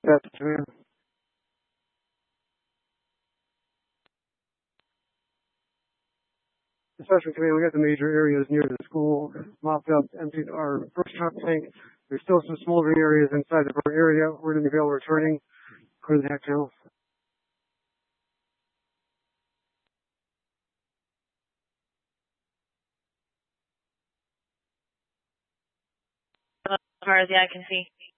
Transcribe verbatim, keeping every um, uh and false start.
That's true. Especially command, we got the major areas near the school mopped up, emptied our first truck tank. There's still some smoldering areas inside the burn area. We're going to be able returning clear the heck channels. As far as the eye can see.